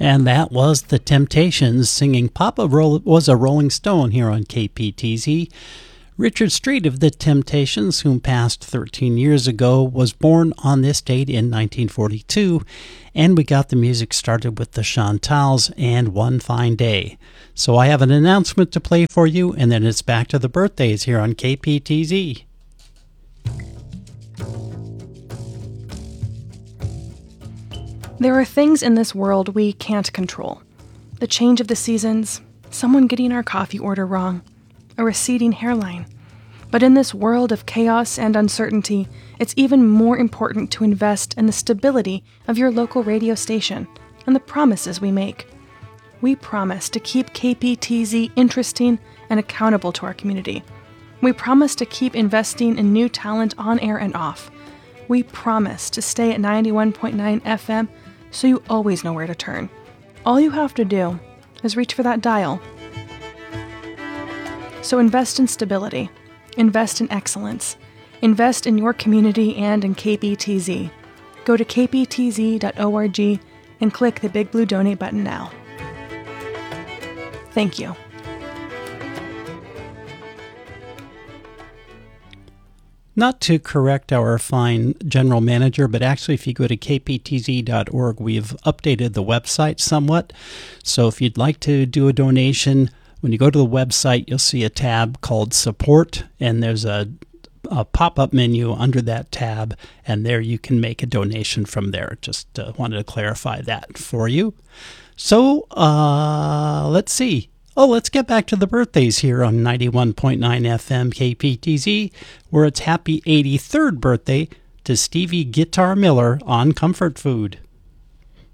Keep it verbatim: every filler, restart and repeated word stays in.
And that was The Temptations singing Papa Ro- Was a Rolling Stone here on K P T Z. Richard Street of The Temptations, whom passed thirteen years ago, was born on this date in nineteen forty-two, and we got the music started with the Chantals and One Fine Day. So I have an announcement to play for you, and then it's back to the birthdays here on K P T Z. There are things in this world we can't control. The change of the seasons, someone getting our coffee order wrong, a receding hairline. But in this world of chaos and uncertainty, it's even more important to invest in the stability of your local radio station and the promises we make. We promise to keep K P T Z interesting and accountable to our community. We promise to keep investing in new talent on air and off. We promise to stay at ninety-one point nine F M so you always know where to turn. All you have to do is reach for that dial. So invest in stability, invest in excellence, invest in your community and in K P T Z. Go to k p t z dot org and click the big blue donate button now. Thank you. Not to correct our fine general manager, but actually if you go to k p t z dot org, we've updated the website somewhat. So if you'd like to do a donation, when you go to the website, you'll see a tab called Support, and there's a, a pop-up menu under that tab, and there you can make a donation from there. Just uh, wanted to clarify that for you. So uh, let's see. Oh, let's get back to the birthdays here on ninety-one point nine F M K P T Z, where it's happy eighty-third birthday to Stevie Guitar Miller on Comfort Food.